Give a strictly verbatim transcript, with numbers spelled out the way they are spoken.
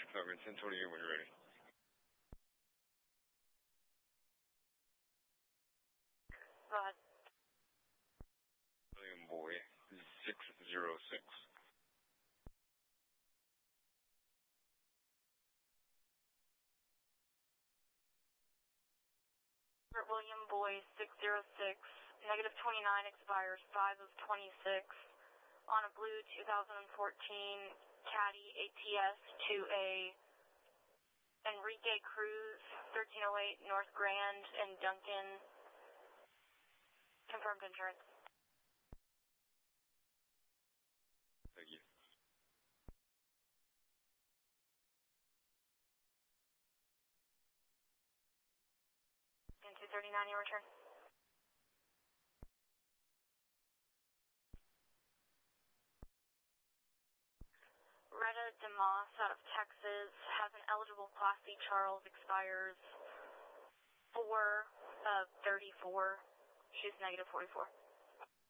November ten twenty-eight when you're ready. Go ahead. William Boy, six zero six. William Boy, six zero six, negative twenty-nine expires five of twenty-six on a blue two thousand fourteen Caddy A T S two A Enrique Cruz, thirteen oh eight North Grand and Duncan. Confirmed insurance. Thank you. And two thirty-nine, your return. Retta DeMoss out of Texas has an eligible Class C Charles, expires four of thirty-four. She's negative forty-four.